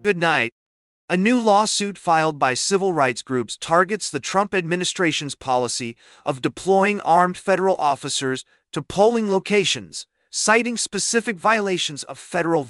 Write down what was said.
Good night. A new lawsuit filed by civil rights groups targets the Trump administration's policy of deploying armed federal officers to polling locations, citing specific violations of federal